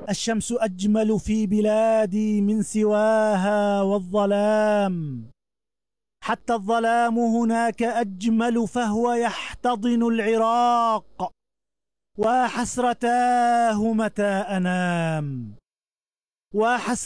الشمس أجمل في بلادي من سواها والظلام، حتى الظلام هناك أجمل فهو يحتضن العراق، وحسرتاه متى أنام.